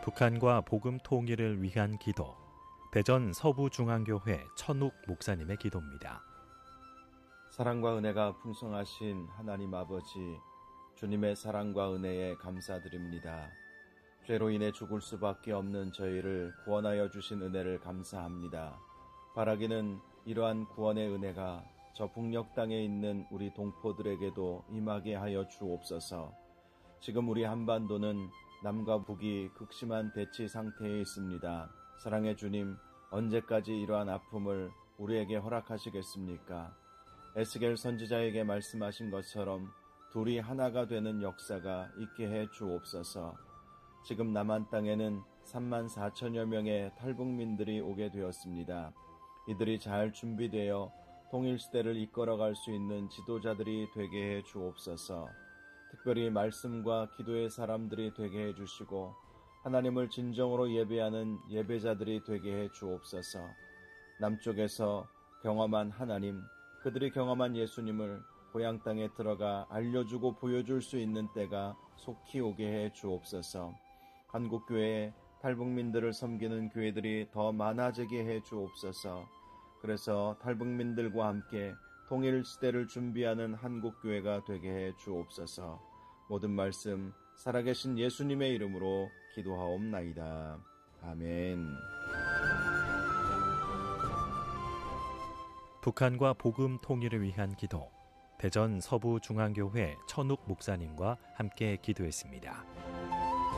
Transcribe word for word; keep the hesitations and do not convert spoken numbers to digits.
북한과 복음 통일을 위한 기도. 대전 서부중앙교회 천욱 목사님의 기도입니다. 사랑과 은혜가 풍성하신 하나님 아버지, 주님의 사랑과 은혜에 감사드립니다. 죄로 인해 죽을 수밖에 없는 저희를 구원하여 주신 은혜를 감사합니다. 바라기는 이러한 구원의 은혜가 저 북녘 땅에 있는 우리 동포들에게도 임하게 하여 주옵소서. 지금 우리 한반도는 남과 북이 극심한 대치 상태에 있습니다. 사랑의 주님, 언제까지 이러한 아픔을 우리에게 허락하시겠습니까? 에스겔 선지자에게 말씀하신 것처럼 둘이 하나가 되는 역사가 있게 해 주옵소서. 지금 남한 땅에는 삼만 사천여 명의 탈북민들이 오게 되었습니다. 이들이 잘 준비되어 통일시대를 이끌어갈 수 있는 지도자들이 되게 해 주옵소서. 특별히 말씀과 기도의 사람들이 되게 해 주시고 하나님을 진정으로 예배하는 예배자들이 되게 해 주옵소서. 남쪽에서 경험한 하나님, 그들이 경험한 예수님을 고향 땅에 들어가 알려주고 보여줄 수 있는 때가 속히 오게 해 주옵소서. 한국교회에 탈북민들을 섬기는 교회들이 더 많아지게 해 주옵소서. 그래서 탈북민들과 함께 통일시대를 준비하는 한국교회가 되게 해 주옵소서. 모든 말씀 살아계신 예수님의 이름으로 기도하옵나이다. 아멘. 북한과 복음 통일을 위한 기도. 대전 서부중앙교회 천욱 목사님과 함께 기도했습니다.